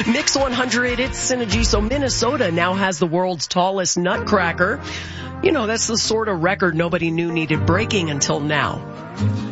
Mix 100, it's Synergy. So Minnesota now has the world's tallest nutcracker. You know, that's the sort of record nobody knew needed breaking until now.